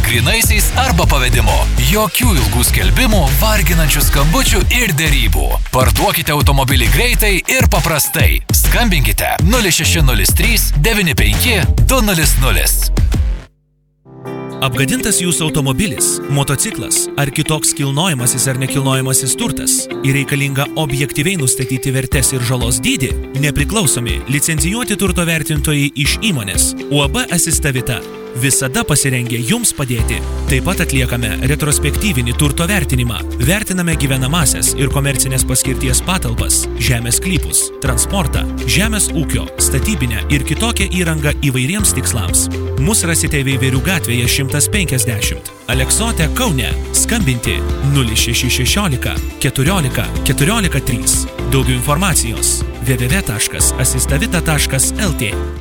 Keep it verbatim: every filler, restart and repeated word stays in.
grinaisiais arba pavedimu. Jokių ilgų skelbimų, varginančių skambučių ir dėrybų. Parduokite automobilį greitai ir paprastai. Skambinkite nulis šeši nulis trys devyni penki du nulis nulis. Apgadintas jūsų automobilis, motociklas ar kitoks kilnojamasis ar nekilnojamasis turtas ir reikalinga objektyviai nustatyti vertės ir žalos dydį, nepriklausomi licencijuoti turto vertintojai iš įmonės U A B Asista Vita visada pasirengę jums padėti. Taip pat atliekame retrospektyvinį turto vertinimą, vertiname gyvenamasias ir komercinės paskirties patalpas, žemės sklypus, transportą, žemės ūkio, statybinę ir kitokią įrangą įvairiems tikslams. Mus rasite Veiverių gatvėje šimtas penkiasdešimt, Aleksote, Kaune. Skambinti nulis šeši šešiolika keturiolika keturiolika trys. Daugiau informacijos w w w taškas asistavita taškas l t.